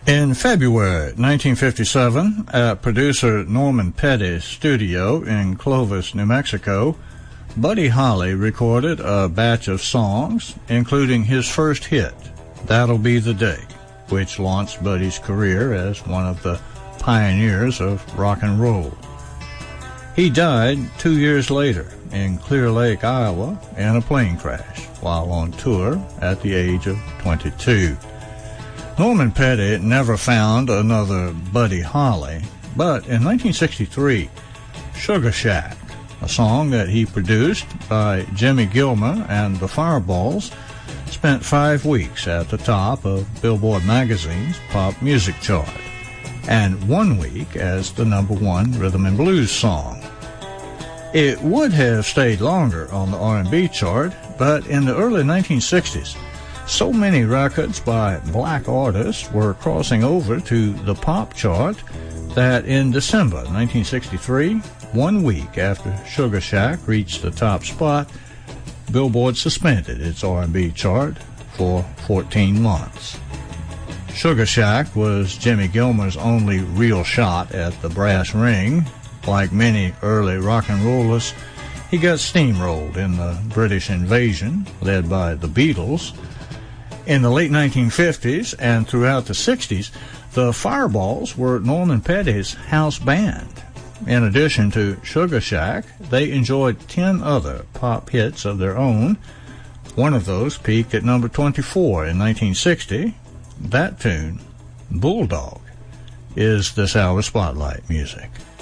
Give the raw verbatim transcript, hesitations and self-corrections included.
In February nineteen fifty-seven, at producer Norman Petty's studio in Clovis, New Mexico, Buddy Holly recorded a batch of songs, including his first hit, That'll Be the Day, which launched Buddy's career as one of the pioneers of rock and roll. He died two years later in Clear Lake, Iowa, in a plane crash while on tour at the age of twenty-two. Norman Petty never found another Buddy Holly, but in nineteen sixty-three, Sugar Shack, a song that he produced by Jimmy Gilmer and the Fireballs, spent five weeks at the top of Billboard magazine's pop music chart, and one week as the number one rhythm and blues song. It would have stayed longer on the R and B chart, but in the early nineteen sixties, so many records by black artists were crossing over to the pop chart that in December nineteen sixty-three, one week after Sugar Shack reached the top spot, Billboard suspended its R and B chart for fourteen months. Sugar Shack was Jimmy Gilmer's only real shot at the brass ring. Like many early rock and rollers, he got steamrolled in the British invasion, led by the Beatles. In the late nineteen fifties and throughout the sixties, the Fireballs were Norman Petty's house band. In addition to Sugar Shack, they enjoyed ten other pop hits of their own. One of those peaked at number twenty-four in nineteen sixty. That tune, Bulldog, is this hour's Spotlight music.